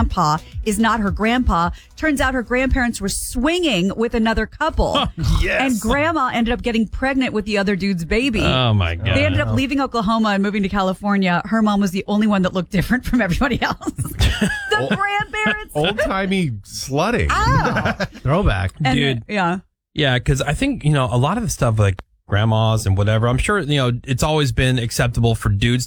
grandpa is not her grandpa. Turns out her grandparents were swinging with another couple. Yes. And grandma ended up getting pregnant with the other dude's baby. Oh, my God. They ended up leaving Oklahoma and moving to California. Her mom was the only one that looked different from everybody else. The grandparents. Old-timey slutting. Throwback. And Dude. yeah. Yeah, because I think, a lot of the stuff like grandmas and whatever, I'm sure, it's always been acceptable for dudes